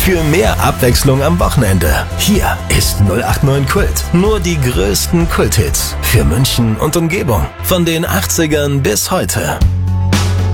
für mehr Abwechslung am Wochenende. Hier ist 089 Kult. Nur die größten Kulthits für München und Umgebung. Von den 80ern bis heute.